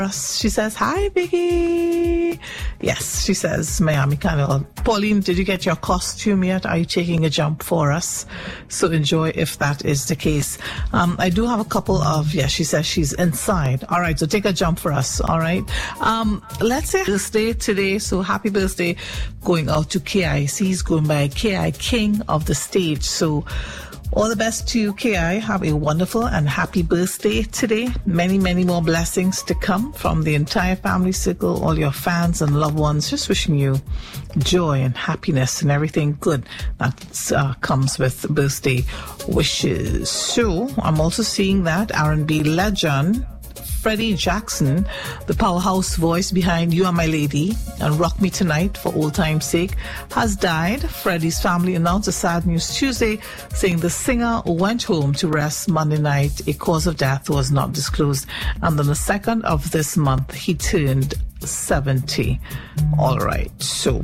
She says, hi, Vicky. Yes, she says, Miami Carnival. Pauline, did you get your costume yet? Are you taking a jump for us? So enjoy if that is the case. I do have a couple of, she says she's inside. All right, so take a jump for us. All right. Let's say birthday today. So happy birthday going out to KI. He's going by KI King of the Stage. So all the best to you, KI. Have a wonderful and happy birthday today. Many, many more blessings to come from the entire family circle, all your fans and loved ones. Just wishing you joy and happiness and everything good that comes with birthday wishes. So I'm also seeing that R&B legend Freddie Jackson, the powerhouse voice behind You Are My Lady and Rock Me Tonight for Old Time's Sake, has died. Freddie's family announced a sad news Tuesday, saying the singer went home to rest Monday night. A cause of death was not disclosed. And on the 2nd of this month, he turned 70. All right. So,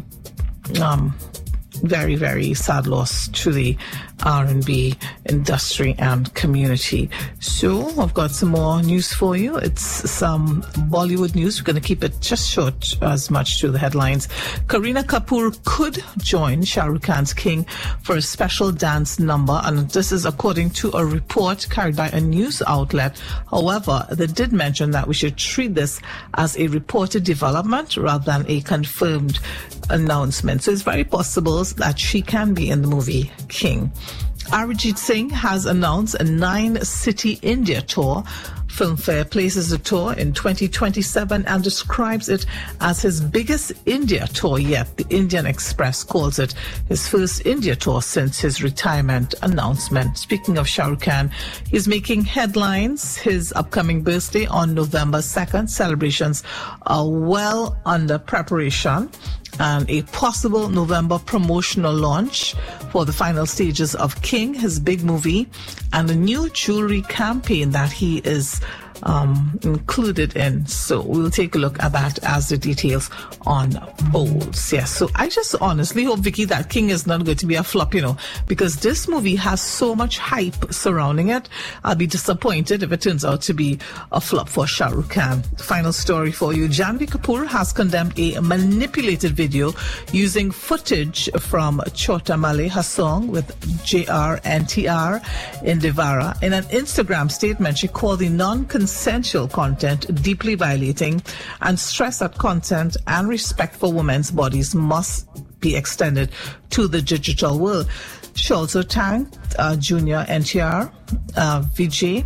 very, very sad loss to the R&B industry and community. So I've got some more news for you. It's some Bollywood news. We're going to keep it just short as much to the headlines. Kareena Kapoor could join Shah Rukh Khan's King for a special dance number, and this is according to a report carried by a news outlet. However, they did mention that we should treat this as a reported development rather than a confirmed announcement. So it's very possible that she can be in the movie King. Arijit Singh has announced a 9-city India tour. Filmfare places the tour in 2027 and describes it as his biggest India tour yet. The Indian Express calls it his first India tour since his retirement announcement. Speaking of Shah Rukh Khan, he's making headlines. His upcoming birthday on November 2nd. Celebrations are well under preparation, and a possible November promotional launch for the final stages of King, his big movie, and a new jewelry campaign that he is included in. So we'll take a look at that as the details unfolds. Yes, so I just honestly hope, Vicky, that King is not going to be a flop, because this movie has so much hype surrounding it. I'll be disappointed if it turns out to be a flop for Shah Rukh Khan. Final story for you. Janhvi Kapoor has condemned a manipulated video using footage from Chota Male, her song with JR NTR in Devara. In an Instagram statement, she called the non-consensual content deeply violating and stressed that content and respect for women's bodies must be extended to the digital world. She also thanked Junior NTR, Vijay,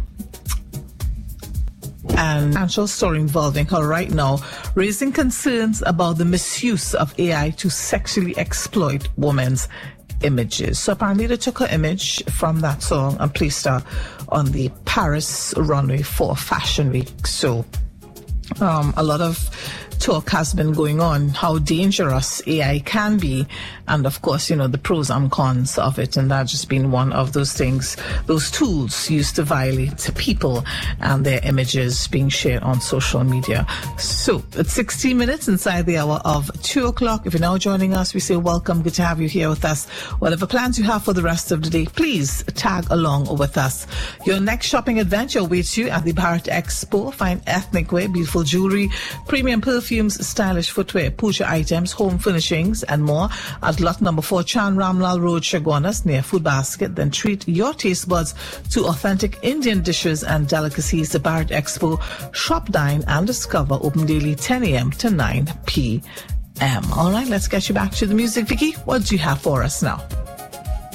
and financial story involving her right now, raising concerns about the misuse of AI to sexually exploit women's images. So apparently they took her image from that song and placed her on the Paris runway for Fashion Week. So a lot of talk has been going on how dangerous AI can be, and of course, the pros and cons of it, and that just been one of those things, those tools used to violate people and their images being shared on social media. So it's 60 minutes inside the hour of 2 o'clock. If you're now joining us, we say welcome. Good to have you here with us. Whatever plans you have for the rest of the day, please tag along with us. Your next shopping adventure awaits you at the Bharat Expo. Find ethnic wear, beautiful jewelry, premium perfumes, stylish footwear, puja items, home furnishings, and more at lot number 4 Chan Ramlal Road, Chaguanas, near Food Basket. Then treat your taste buds to authentic Indian dishes and delicacies. The Bharat Expo. Shop, dine, and discover. Open daily 10 a.m. to 9 p.m. All right, let's get you back to the music. Vicky, what do you have for us now?